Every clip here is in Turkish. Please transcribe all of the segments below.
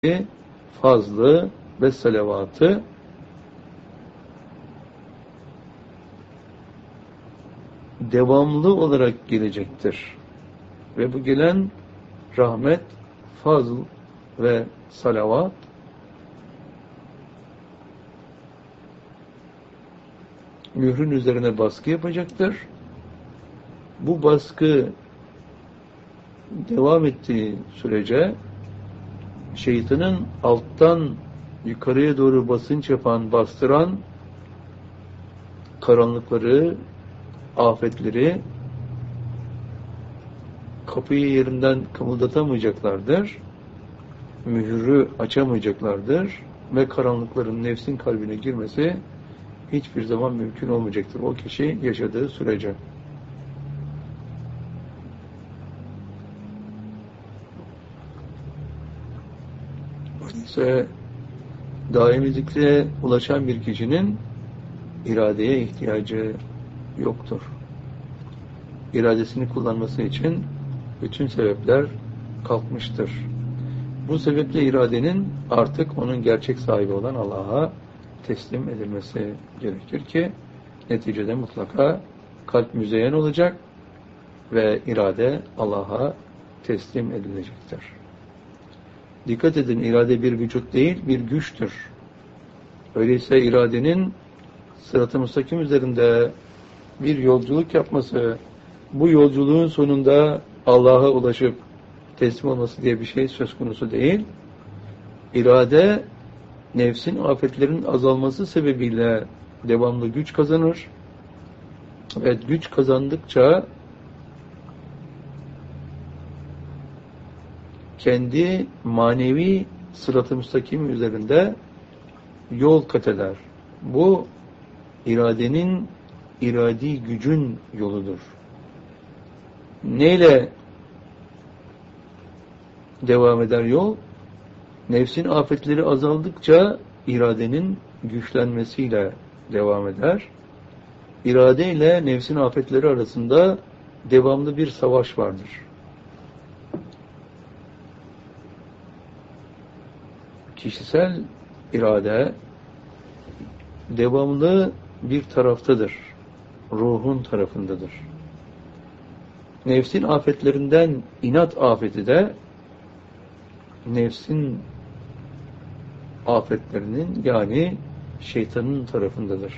fazlı ve salavatı devamlı olarak gelecektir. Ve bu gelen rahmet, fazl ve salavat mührün üzerine baskı yapacaktır. Bu baskı devam ettiği sürece şeytanın alttan yukarıya doğru basınç yapan, bastıran karanlıkları, afetleri kapıyı yerinden kımıldatamayacaklardır. Mührü açamayacaklardır ve karanlıkların nefsin kalbine girmesi hiçbir zaman mümkün olmayacaktır. O kişi yaşadığı sürece. Öyleyse daimi zikre ulaşan bir kişinin iradeye ihtiyacı yoktur. İradesini kullanması için bütün sebepler kalkmıştır. Bu sebeple iradenin artık onun gerçek sahibi olan Allah'a teslim edilmesi gerekir ki neticede mutlaka kalp müzeyyen olacak ve irade Allah'a teslim edilecektir. Dikkat edin, irade bir vücut değil, bir güçtür. Öyleyse iradenin sırat-ı müstakim üzerinde bir yolculuk yapması, bu yolculuğun sonunda Allah'a ulaşıp teslim olması diye bir şey söz konusu değil. İrade, nefsin afetlerin azalması sebebiyle devamlı güç kazanır. Ve güç kazandıkça kendi manevi sırat-ı müstakim üzerinde yol kat eder. Bu iradenin, iradi gücün yoludur. Neyle devam eder yol? Nefsin afetleri azaldıkça iradenin güçlenmesiyle devam eder. İrade ile nefsin afetleri arasında devamlı bir savaş vardır. Kişisel irade devamlı bir taraftadır. Ruhun tarafındadır. Nefsin afetlerinden inat afeti de nefsin afetlerinin yani şeytanın tarafındadır.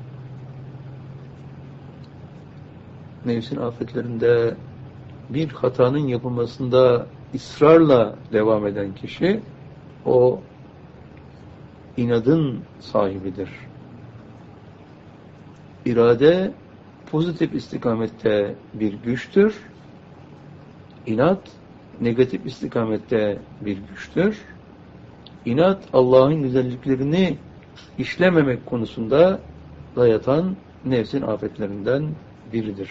Nefsin afetlerinde bir hatanın yapılmasında ısrarla devam eden kişi o inadın sahibidir. İrade pozitif istikamette bir güçtür. İnat negatif istikamette bir güçtür. İnat Allah'ın güzelliklerini işlememek konusunda dayatan nefsin afetlerinden biridir.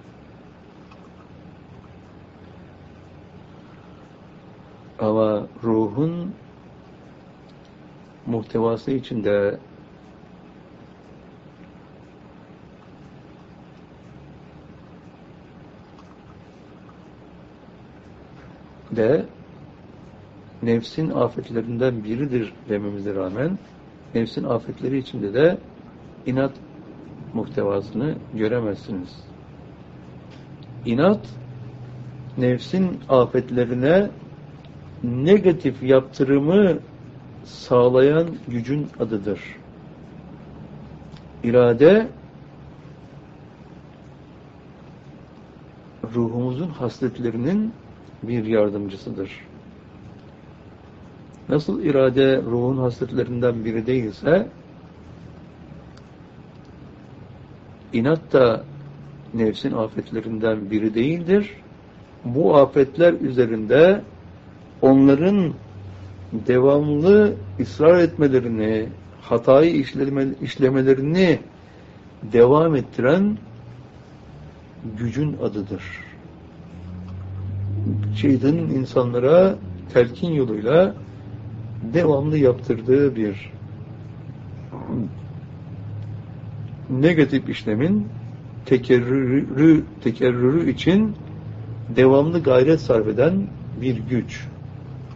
Ama ruhun muhtevası içinde de nefsin afetlerinden biridir dememize rağmen nefsin afetleri içinde de inat muhtevasını göremezsiniz. İnat nefsin afetlerine negatif yaptırımı sağlayan gücün adıdır. İrade ruhumuzun hasletlerinin bir yardımcısıdır. Nasıl irade ruhun hasletlerinden biri değilse, inat da nefsin afetlerinden biri değildir. Bu afetler üzerinde onların devamlı ısrar etmelerini, hatayı işlemelerini devam ettiren gücün adıdır. Şeytanın insanlara telkin yoluyla devamlı yaptırdığı bir negatif işlemin tekerrürü için devamlı gayret sarf eden bir güç.